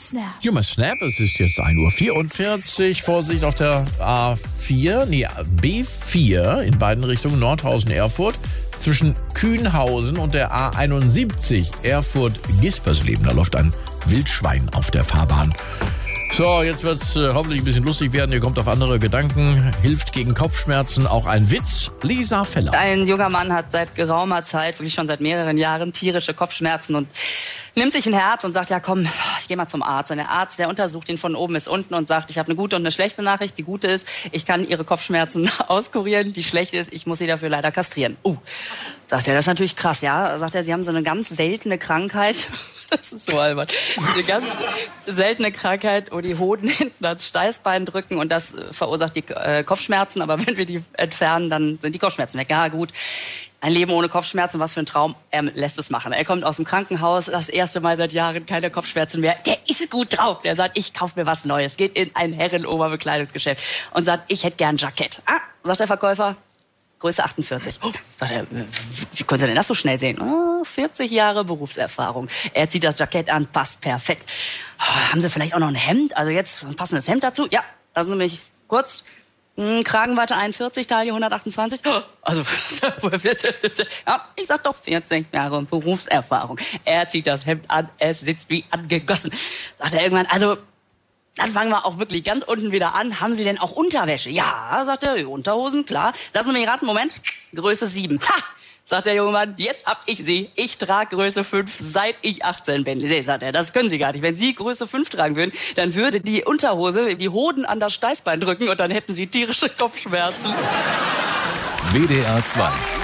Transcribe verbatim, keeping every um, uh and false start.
Snap. Human Snap, es ist jetzt ein Uhr vierundvierzig. Vorsicht auf der A vier, nee, B vier in beiden Richtungen, Nordhausen-Erfurt. Zwischen Kühnhausen und der A einundsiebzig Erfurt-Gispersleben. Da läuft ein Wildschwein auf der Fahrbahn. So, jetzt wird's äh, hoffentlich ein bisschen lustig werden. Ihr kommt auf andere Gedanken. Hilft gegen Kopfschmerzen auch ein Witz? Lisa Feller. Ein junger Mann hat seit geraumer Zeit, wirklich schon seit mehreren Jahren, tierische Kopfschmerzen und nimmt sich ein Herz und sagt, ja komm, ich gehe mal zum Arzt. Und der Arzt, der untersucht ihn von oben bis unten und sagt, ich habe eine gute und eine schlechte Nachricht. Die gute ist, ich kann Ihre Kopfschmerzen auskurieren. Die schlechte ist, ich muss Sie dafür leider kastrieren. Uh, sagt er, das ist natürlich krass, ja. Sagt er, Sie haben so eine ganz seltene Krankheit. Das ist so albern. Eine ganz seltene Krankheit, wo die Hoden hinten ans Steißbein drücken und das verursacht die äh, Kopfschmerzen. Aber wenn wir die entfernen, dann sind die Kopfschmerzen weg. Ja gut, ein Leben ohne Kopfschmerzen, was für ein Traum. Er lässt es machen. Er kommt aus dem Krankenhaus, das erste Mal seit Jahren keine Kopfschmerzen mehr. Der ist gut drauf. Der sagt, ich kaufe mir was Neues. Geht in ein Herren-Oberbekleidungsgeschäft und sagt, ich hätte gern ein Jackett. Ah, sagt der Verkäufer. Größe achtundvierzig. Oh, sagt er, wie konnte er denn das so schnell sehen? Oh, vierzig Jahre Berufserfahrung. Er zieht das Jackett an, passt perfekt. Oh, haben Sie vielleicht auch noch ein Hemd? Also jetzt ein passendes Hemd dazu? Ja, lassen Sie mich kurz. Hm, Kragenweite einundvierzig, Taille hundertachtundzwanzig. Oh, also, ja, ich sag doch vierzig Jahre Berufserfahrung. Er zieht das Hemd an, es sitzt wie angegossen. Sagt er irgendwann, also... Dann fangen wir auch wirklich ganz unten wieder an. Haben Sie denn auch Unterwäsche? Ja, sagt er, Unterhosen, klar. Lassen Sie mich raten, Moment. Größe sieben. Ha! Sagt der junge Mann, jetzt hab ich sie. Ich trage Größe fünf, seit ich achtzehn bin. Nee, sagt er, das können Sie gar nicht. Wenn Sie Größe fünf tragen würden, dann würde die Unterhose die Hoden an das Steißbein drücken und dann hätten Sie tierische Kopfschmerzen. W D R zwei